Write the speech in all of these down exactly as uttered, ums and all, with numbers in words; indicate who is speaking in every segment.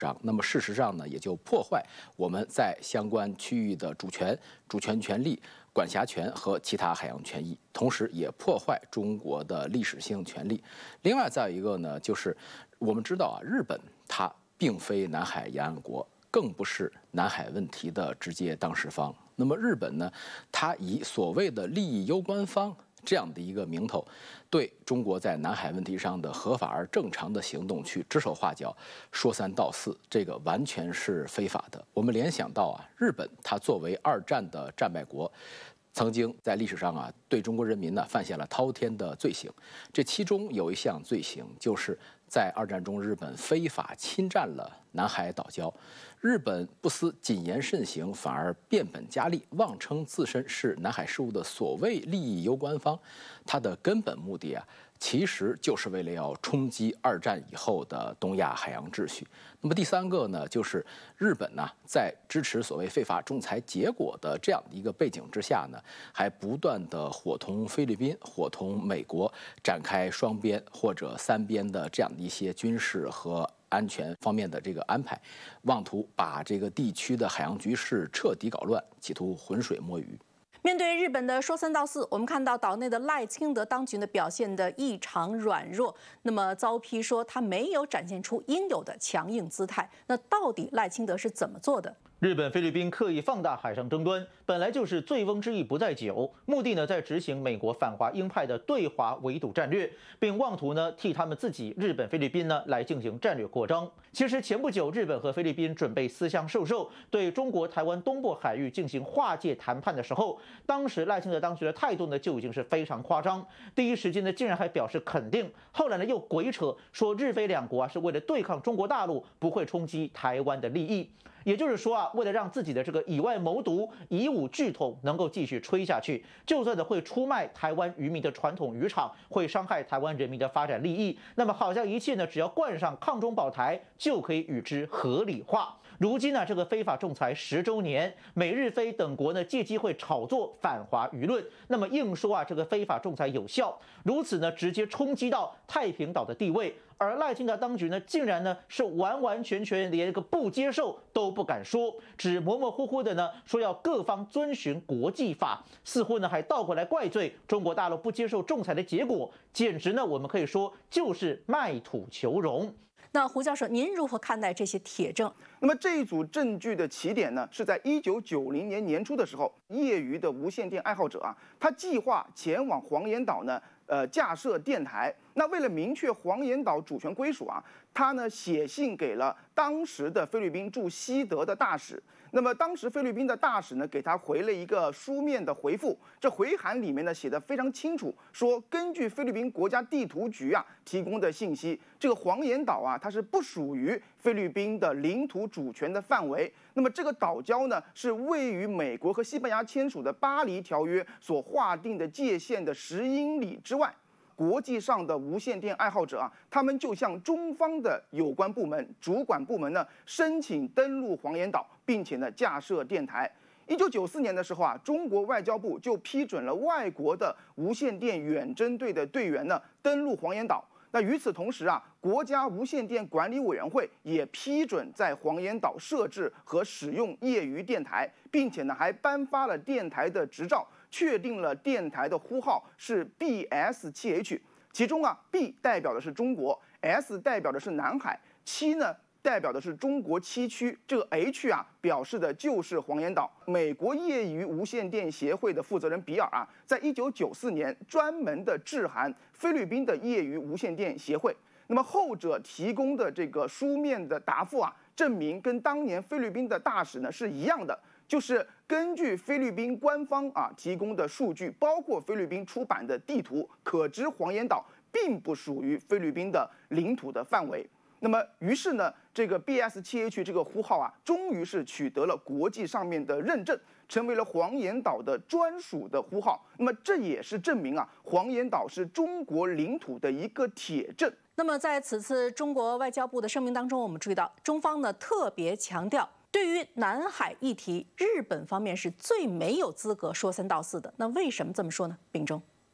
Speaker 1: 上，那么事实上呢，也就破坏我们在相关区域的主权、主权权利、管辖权和其他海洋权益，同时也破坏中国的历史性权利。另外，再有一个呢，就是我们知道啊，日本它并非南海沿岸国，更不是南海问题的直接当事方。那么日本呢，它以所谓的利益攸关方这样的一个名头，对中国在南海问题上的合法而正常的行动去指手画脚、说三道四，这个完全是非法的。我们联想到啊，日本它作为二战的战败国，曾经在历史上啊对中国人民呢犯下了滔天的罪行。这其中有一项罪行，就是在二战中日本非法侵占了南海岛礁。日本不思谨言慎行，反而变本加厉，妄称自身是南海事务的所谓利益攸关方。它的根本目的啊，其实就是为了要冲击二战以后的东亚海洋秩序。那么第三个呢，就是日本呢，在支持所谓非法仲裁结果的这样的一个背景之下呢，还不断的伙同菲律宾、伙同美国展开双边或者三边的这样的一些军事和安全方面的这个安排，妄图把这个地区的海洋局势彻底搞乱，企图浑水摸鱼。
Speaker 2: 面对日本的说三道四，我们看到岛内的赖清德当局呢表现得异常软弱，那么遭批说他没有展现出应有的强硬姿态。那到底赖清德是怎么做的？
Speaker 3: 日本、菲律宾刻意放大海上争端，本来就是醉翁之意不在酒，目的呢在执行美国反华鹰派的对华围堵战略，并妄图呢替他们自己日本、菲律宾呢来进行战略扩张。其实前不久，日本和菲律宾准备私相授受，对中国台湾东部海域进行划界谈判的时候，当时赖清德当局的态度呢就已经是非常夸张，第一时间呢竟然还表示肯定，后来呢又鬼扯说日菲两国啊是为了对抗中国大陆，不会冲击台湾的利益。也就是说啊，为了让自己的这个以外谋独、以武拒统能够继续吹下去，就算的会出卖台湾渔民的传统渔场，会伤害台湾人民的发展利益，那么好像一切呢，只要冠上抗中保台，就可以与之合理化。如今呢，这个非法仲裁十周年，美日菲等国呢借机会炒作反华舆论，那么硬说啊这个非法仲裁有效，如此呢直接冲击到太平岛的地位。而赖清德当局呢，竟然呢是完完全全连个不接受都不敢说，只模模糊糊的呢说要各方遵循国际法，似乎呢还倒过来怪罪中国大陆不接受仲裁的结果，简直呢我们可以说就是卖土求荣。
Speaker 2: 那胡教授，您如何看待这些铁证？
Speaker 4: 那么这一组证据的起点呢，是在一九九零年年初的时候，业余的无线电爱好者啊，他计划前往黄岩岛呢，呃，架设电台。那为了明确黄岩岛主权归属啊，他呢写信给了当时的菲律宾驻西德的大使。那么当时菲律宾的大使呢，给他回了一个书面的回复。这回函里面呢写得非常清楚，说根据菲律宾国家地图局啊提供的信息，这个黄岩岛啊，它是不属于菲律宾的领土主权的范围。那么这个岛礁呢，是位于美国和西班牙签署的巴黎条约所划定的界限的十英里之外。国际上的无线电爱好者啊，他们就向中方的有关部门、主管部门呢申请登陆黄岩岛，并且呢架设电台。一九九四年的时候啊，中国外交部就批准了外国的无线电远征队的队员呢登陆黄岩岛。那与此同时啊，国家无线电管理委员会也批准在黄岩岛设置和使用业余电台，并且呢还颁发了电台的执照，确定了电台的呼号是 B S 七 H， 其中啊 B 代表的是中国 ，S 代表的是南海，七呢代表的是中国七区，这个 H 啊表示的就是黄岩岛。美国业余无线电协会的负责人比尔啊，在一九九四年专门的致函菲律宾的业余无线电协会，那么后者提供的这个书面的答复啊，证明跟当年菲律宾的大使呢是一样的。就是根据菲律宾官方啊提供的数据，包括菲律宾出版的地图，可知黄岩岛并不属于菲律宾的领土的范围。那么，于是呢，这个 B S 七 H 这个呼号啊，终于是取得了国际上面的认证，成为了黄岩岛的专属的呼号。那么，这也是证明啊，黄岩岛是中国领土的一个铁证。
Speaker 2: 那么，在此次中国外交部的声明当中，我们注意到，中方呢特别强调，对于南海议题，日本方面是最没有资格说三道四的。那为什么这么说呢？秉忠。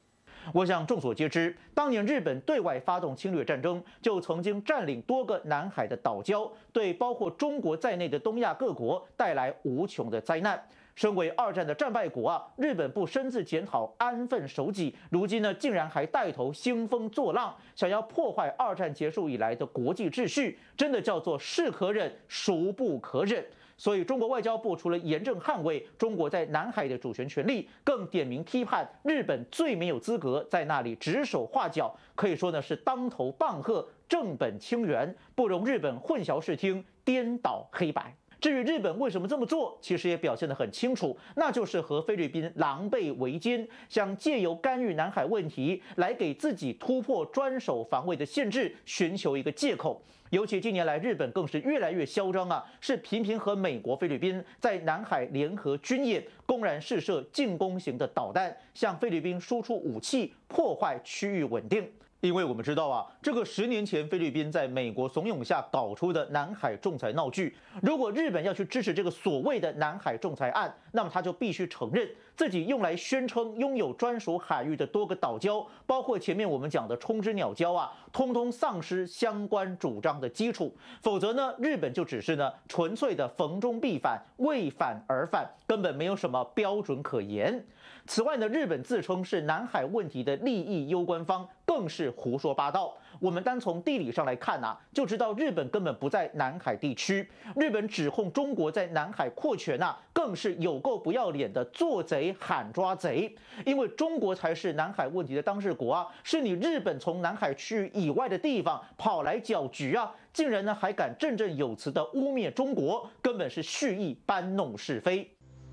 Speaker 3: 我想众所皆知，当年日本对外发动侵略战争，就曾经占领多个南海的岛礁，对包括中国在内的东亚各国带来无穷的灾难。身为二战的战败国啊，日本不深自检讨、安分守己，如今呢竟然还带头兴风作浪，想要破坏二战结束以来的国际秩序，真的叫做是可忍，孰不可忍。所以，中国外交部除了严正捍卫中国在南海的主权权利，更点名批判日本最没有资格在那里指手画脚，可以说呢是当头棒喝，正本清源，不容日本混淆视听、颠倒黑白。至于日本为什么这么做，其实也表现得很清楚，那就是和菲律宾狼狈为奸，想借由干预南海问题来给自己突破专守防卫的限制寻求一个借口。尤其近年来，日本更是越来越嚣张啊，是频频和美国、菲律宾在南海联合军演，公然试射进攻型的导弹，向菲律宾输出武器，破坏区域稳定。因为我们知道啊，这个十年前菲律宾在美国怂恿下搞出的南海仲裁闹剧，如果日本要去支持这个所谓的南海仲裁案，那么他就必须承认自己用来宣称拥有专属海域的多个岛礁，包括前面我们讲的冲之鸟礁啊，通通丧失相关主张的基础。否则呢，日本就只是呢纯粹的逢中必反，为反而反，根本没有什么标准可言。此外呢，日本自称是南海问题的利益攸关方，更是胡说八道。我们单从地理上来看啊，就知道日本根本不在南海地区。日本指控中国在南海扩权啊，更是有够不要脸的做贼喊抓贼。因为中国才是南海问题的当事国啊，是你日本从南海区域以外的地方跑来搅局啊，竟然呢还敢振振有词的污蔑中国，根本是蓄意搬弄是非。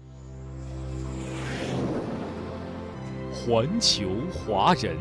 Speaker 5: 环球华人。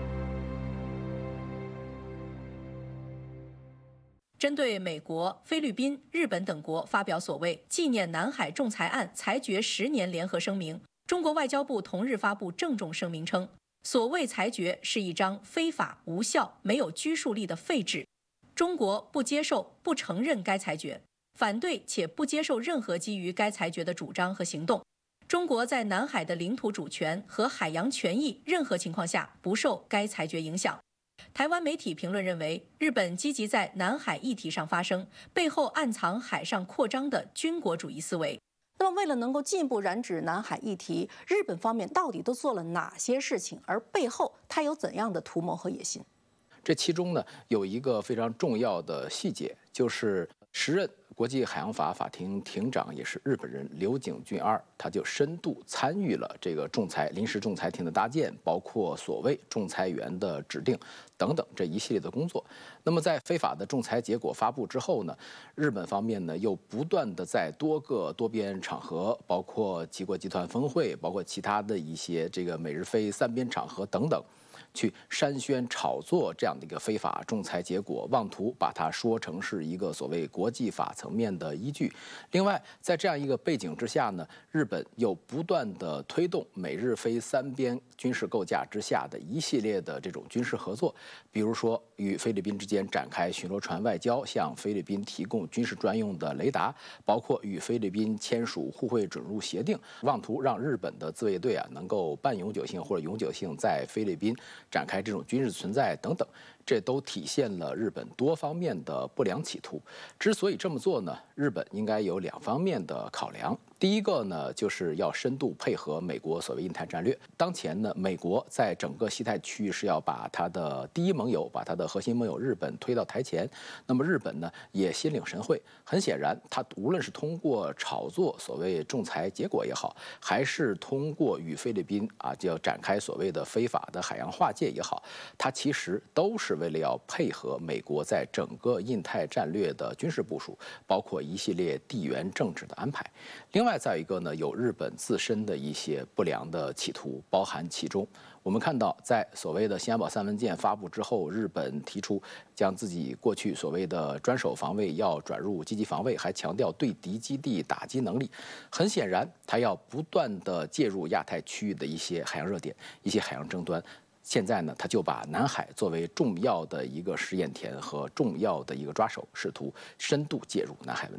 Speaker 2: 针对美国、菲律宾、日本等国发表所谓纪念南海仲裁案裁决十年联合声明，中国外交部同日发布郑重声明称，所谓裁决是一张非法、无效、没有拘束力的废纸，中国不接受、不承认该裁决，反对且不接受任何基于该裁决的主张和行动。中国在南海的领土主权和海洋权益任何情况下不受该裁决影响。台湾媒体评论认为，日本积极在南海议题上发声，背后暗藏海上扩张的军国主义思维。那么，为了能够进一步染指南海议题，日本方面到底都做了哪些事情？而背后它有怎样的图谋和野心？
Speaker 1: 这其中呢，有一个非常重要的细节，就是时任国际海洋法法庭庭长也是日本人柳井俊二，他就深度参与了这个仲裁临时仲裁庭的搭建，包括所谓仲裁员的指定等等这一系列的工作。那么在非法的仲裁结果发布之后呢，日本方面呢又不断的在多个多边场合，包括七国集团峰会，包括其他的一些这个美日菲三边场合等等，去煽宣炒作这样的一个非法仲裁结果，妄图把它说成是一个所谓国际法层面的依据。另外，在这样一个背景之下呢，日本又不断的推动美日菲三边军事构架之下的一系列的这种军事合作，比如说与菲律宾之间展开巡逻船外交，向菲律宾提供军事专用的雷达，包括与菲律宾签署互惠准入协定，妄图让日本的自卫队啊能够半永久性或者永久性在菲律宾展开这种军事存在等等，这都体现了日本多方面的不良企图。之所以这么做呢，日本应该有两方面的考量。第一个呢，就是要深度配合美国所谓印太战略。当前呢，美国在整个西太区域是要把它的第一盟友，把它的核心盟友日本推到台前。那么日本呢，也心领神会。很显然，它无论是通过炒作所谓仲裁结果也好，还是通过与菲律宾啊就要展开所谓的非法的海洋划界也好，它其实都是为了要配合美国在整个印太战略的军事部署，包括一系列地缘政治的安排。另外再一个呢，有日本自身的一些不良的企图包含其中。我们看到，在所谓的新安保三文件发布之后，日本提出将自己过去所谓的专守防卫要转入积极防卫，还强调对敌基地打击能力。很显然，它要不断的介入亚太区域的一些海洋热点、一些海洋争端。现在呢，他就把南海作为重要的一个试验田和重要的一个抓手，试图深度介入南海问题。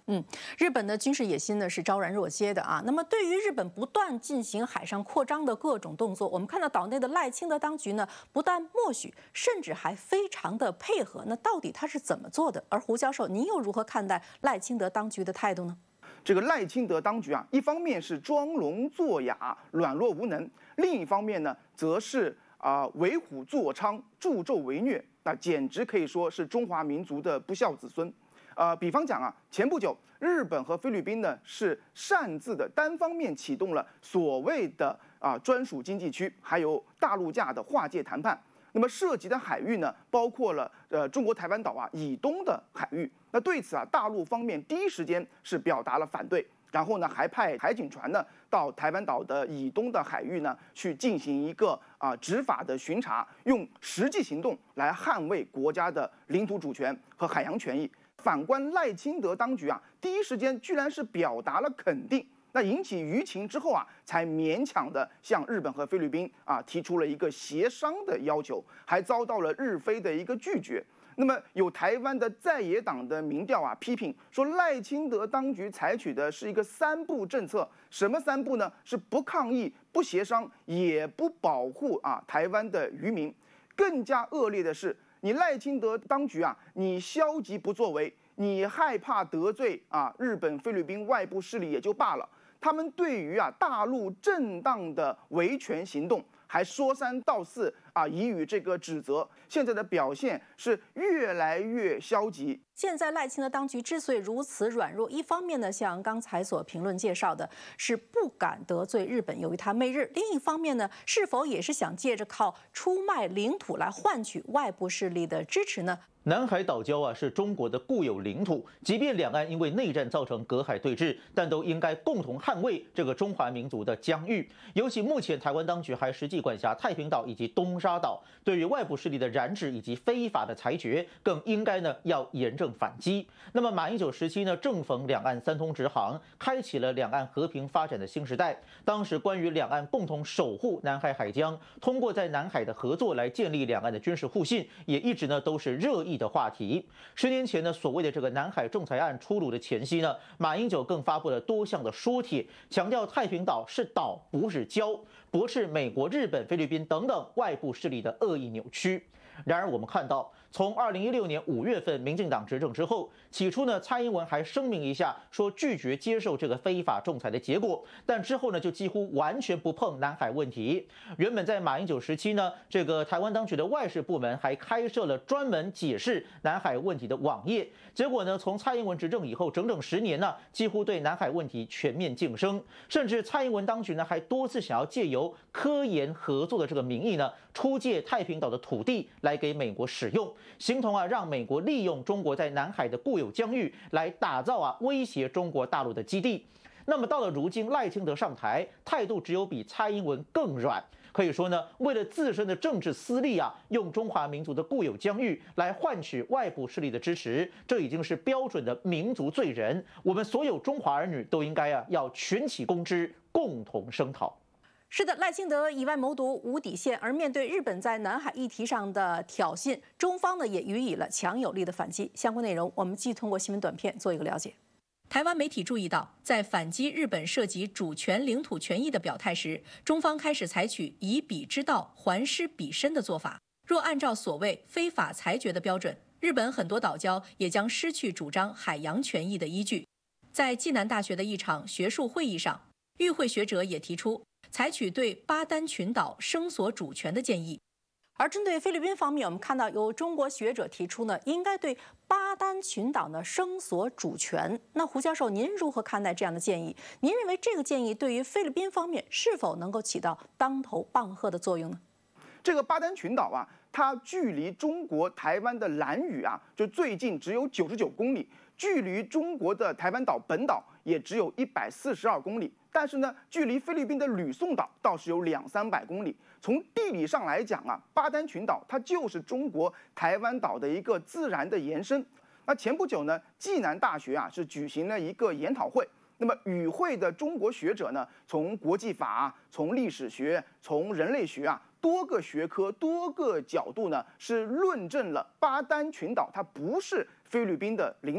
Speaker 2: 嗯，日本的军事野心呢是昭然若揭的啊。那么，对于日本不断进行海上扩张的各种动作，我们看到岛内的赖清德当局呢，不但默许，甚至还非常的配合。那到底他是怎么做的？而胡教授，您又如何看待赖清德当局的态度呢？
Speaker 4: 这个赖清德当局啊，一方面是装聋作哑、软弱无能，另一方面呢，则是啊、呃、为虎作伥、助纣为虐，那简直可以说是中华民族的不孝子孙。呃，比方讲啊，前不久日本和菲律宾呢是擅自的单方面启动了所谓的啊专属经济区，还有大陆架的划界谈判。那么涉及的海域呢，包括了呃中国台湾岛啊以东的海域。那对此啊，大陆方面第一时间是表达了反对，然后呢还派海警船呢到台湾岛的以东的海域呢去进行一个啊执法的巡查，用实际行动来捍卫国家的领土主权和海洋权益。反观赖清德当局啊，第一时间居然是表达了肯定，那引起舆情之后啊，才勉强的向日本和菲律宾啊提出了一个协商的要求，还遭到了日菲的一个拒绝。那么有台湾的在野党的民调啊批评说，赖清德当局采取的是一个三不政策，什么三不呢？是不抗议、不协商，也不保护啊台湾的渔民。更加恶劣的是，你赖清德当局啊，你消极不作为，你害怕得罪啊日本、菲律宾外部势力也就罢了，他们对于啊大陆正当的维权行动还说三道四啊，以予这个指责。现在的表现是越来越消极。
Speaker 2: 现在赖清德当局之所以如此软弱，一方面呢，像刚才所评论介绍的，是不敢得罪日本，由于他媚日；另一方面呢，是否也是想借着靠出卖领土来换取外部势力的支持呢？
Speaker 3: 南海岛礁啊是中国的固有领土，即便两岸因为内战造成隔海对峙，但都应该共同捍卫这个中华民族的疆域。尤其目前台湾当局还实际管辖太平岛以及东沙岛，对于外部势力的染指以及非法的裁决，更应该呢要严正反击。那么马英九时期呢，正逢两岸三通直航，开启了两岸和平发展的新时代。当时关于两岸共同守护南海海疆，通过在南海的合作来建立两岸的军事互信，也一直呢都是热议的话题。十年前呢，所谓的这个南海仲裁案出炉的前夕呢，马英九更发布了多项的说帖，强调太平岛是岛不是礁，驳斥美国、日本、菲律宾等等外部势力的恶意扭曲。然而，我们看到，从二零一六年五月份民进党执政之后，起初呢，蔡英文还声明一下说拒绝接受这个非法仲裁的结果，但之后呢，就几乎完全不碰南海问题。原本在马英九时期呢，这个台湾当局的外事部门还开设了专门解释南海问题的网页，结果呢，从蔡英文执政以后，整整十年呢，几乎对南海问题全面晋升，甚至蔡英文当局呢，还多次想要借由科研合作的这个名义呢，出借太平岛的土地来给美国使用，形同啊让美国利用中国在南海的固有疆域来打造啊威胁中国大陆的基地。那么到了如今，赖清德上台，态度只有比蔡英文更软。可以说呢，为了自身的政治私利啊，用中华民族的固有疆域来换取外部势力的支持，这已经是标准的民族罪人。我们所有中华儿女都应该啊要群起攻之，共同声讨。
Speaker 2: 是的，赖清德以外谋独无底线，而面对日本在南海议题上的挑衅，中方呢也予以了强有力的反击。相关内容，我们继续通过新闻短片做一个了解。台湾媒体注意到，在反击日本涉及主权领土权益的表态时，中方开始采取以彼之道还施彼身的做法。若按照所谓非法裁决的标准，日本很多岛礁也将失去主张海洋权益的依据。在暨南大学的一场学术会议上，与会学者也提出采取对巴丹群岛声索主权的建议。而针对菲律宾方面，我们看到有中国学者提出呢，应该对巴丹群岛呢声索主权。那胡教授，您如何看待这样的建议？您认为这个建议对于菲律宾方面是否能够起到当头棒喝的作用呢？
Speaker 4: 这个巴丹群岛啊，它距离中国台湾的兰屿啊，就最近只有九十九公里，距离中国的台湾岛本岛也只有一百四十二公里。但是呢，距离菲律宾的吕宋岛倒是有两三百公里。从地理上来讲啊，巴丹群岛它就是中国台湾岛的一个自然的延伸。那前不久呢，暨南大学啊是举行了一个研讨会。那么与会的中国学者呢，从国际法、从历史学、从人类学啊，多个学科、多个角度呢，是论证了巴丹群岛它不是菲律宾的领土。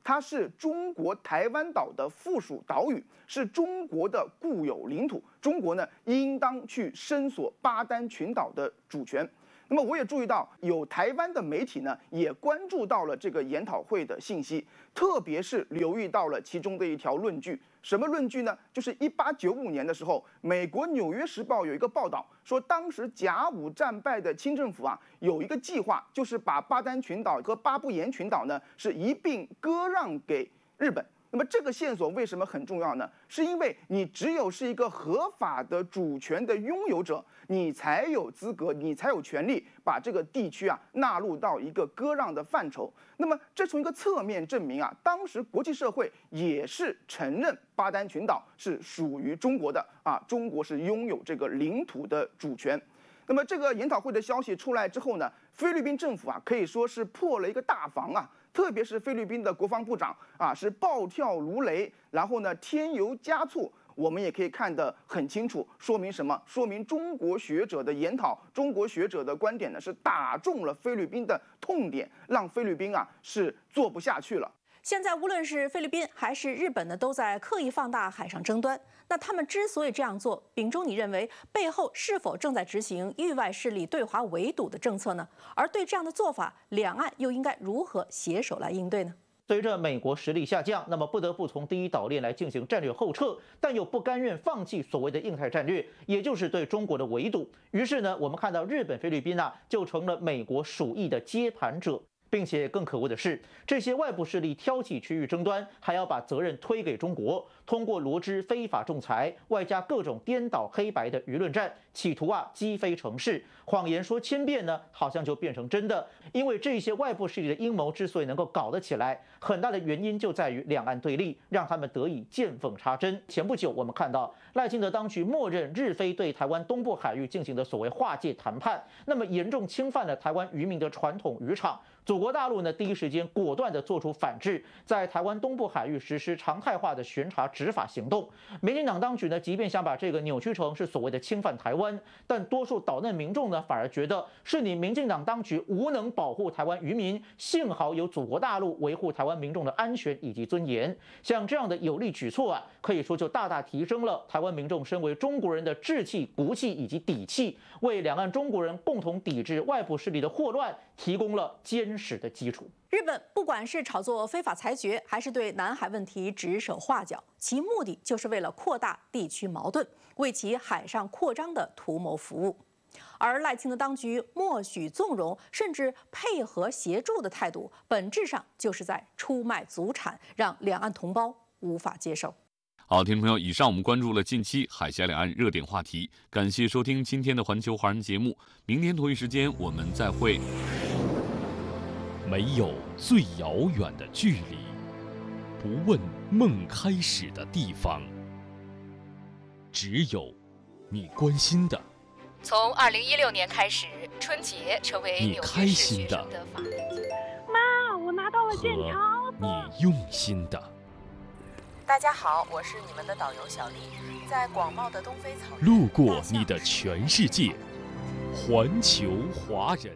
Speaker 4: 它是中国台湾岛的附属岛屿，是中国的固有领土，中国呢应当去伸索巴丹群岛的主权。那么我也注意到，有台湾的媒体呢也关注到了这个研讨会的信息，特别是留意到了其中的一条论据。什么论据呢？就是一八九五年的时候，美国《纽约时报》有一个报道说，当时甲午战败的清政府啊，有一个计划，就是把巴丹群岛和巴布延群岛呢是一并割让给日本。那么这个线索为什么很重要呢？是因为你只有是一个合法的主权的拥有者，你才有资格，你才有权利把这个地区啊纳入到一个割让的范畴。那么这从一个侧面证明啊，当时国际社会也是承认巴丹群岛是属于中国的啊，中国是拥有这个领土的主权。那么这个研讨会的消息出来之后呢，菲律宾政府啊可以说是破了一个大防啊。特别是菲律宾的国防部长啊，是暴跳如雷，然后呢添油加醋。我们也可以看得很清楚，说明什么？说明中国学者的研讨，中国学者的观点呢，是打中了菲律宾的痛点，让菲律宾啊是做不下去了。
Speaker 2: 现在无论是菲律宾还是日本呢，都在刻意放大海上争端。那他们之所以这样做，秉忠，你认为背后是否正在执行域外势力对华围堵的政策呢？而对这样的做法，两岸又应该如何携手来应对呢？
Speaker 3: 随着美国实力下降，那么不得不从第一岛链来进行战略后撤，但又不甘愿放弃所谓的印太战略，也就是对中国的围堵。于是呢，我们看到日本、菲律宾啊，就成了美国鼠疫的接盘者。并且更可恶的是，这些外部势力挑起区域争端，还要把责任推给中国，通过罗织非法仲裁，外加各种颠倒黑白的舆论战，企图啊击飞城市。谎言说千遍呢，好像就变成真的。因为这些外部势力的阴谋之所以能够搞得起来，很大的原因就在于两岸对立，让他们得以见缝插针。前不久我们看到赖清德当局默认日菲对台湾东部海域进行的所谓划界谈判，那么严重侵犯了台湾渔民的传统渔场。祖国大陆呢，第一时间果断地做出反制，在台湾东部海域实施常态化的巡查执法行动。民进党当局呢，即便想把这个扭曲成是所谓的侵犯台湾，但多数岛内民众呢，反而觉得是你民进党当局无能保护台湾渔民，幸好有祖国大陆维护台湾民众的安全以及尊严。像这样的有力举措啊，可以说就大大提升了台湾民众身为中国人的志气、骨气以及底气，为两岸中国人共同抵制外部势力的祸乱提供了坚实的基础。
Speaker 2: 日本不管是炒作非法裁决，还是对南海问题指手画脚，其目的就是为了扩大地区矛盾，为其海上扩张的图谋服务。而赖清德当局默许纵容，甚至配合协助的态度，本质上就是在出卖祖产，让两岸同胞无法接受。
Speaker 5: 好，听众朋友，以上我们关注了近期海峡两岸热点话题，感谢收听今天的环球华人节目，明天同一时间我们再会。
Speaker 6: 没有最遥远的距离，不问梦开始的地方，只有你关心的。
Speaker 7: 从二零一六年开始，春节成为纽约市学生的法定节日。
Speaker 8: 妈，我拿到了健康
Speaker 6: 和你用心的。
Speaker 7: 大家好，我是你们的导游小丽，在广袤的东非草原，
Speaker 6: 路过你的全世界，环球华人。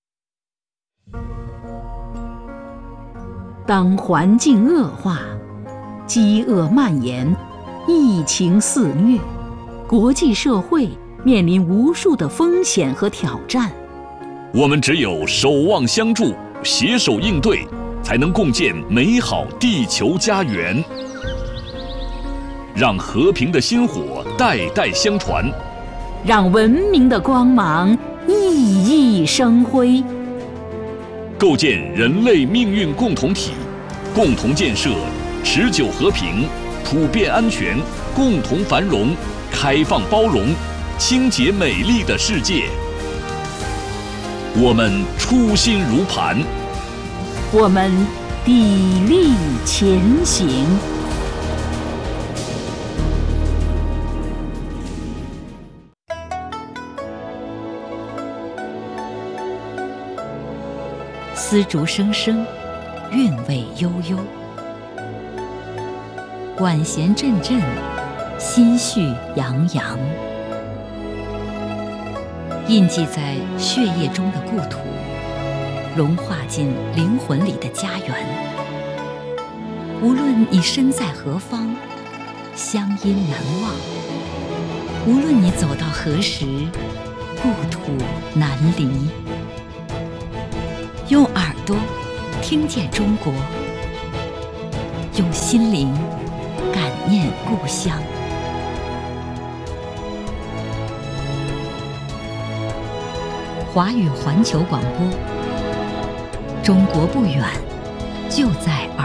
Speaker 9: 当环境恶化，饥饿蔓延，疫情肆虐，国际社会面临无数的风险和挑战。
Speaker 5: 我们只有守望相助，携手应对，才能共建美好地球家园。让和平的薪火代代相传，
Speaker 9: 让文明的光芒熠熠生辉。
Speaker 5: 构建人类命运共同体，共同建设持久和平、普遍安全、共同繁荣、开放包容、清洁美丽的世界。我们初心如磐，
Speaker 9: 我们砥砺前行。丝竹声声，韵味悠悠；管弦阵阵，心绪洋洋。印记在血液中的故土，融化进灵魂里的家园。 无论你身在何方，乡音难忘；无论你走到何时，故土难离。用耳朵听见中国，用心灵感念故乡。华语环球广播，中国不远，就在耳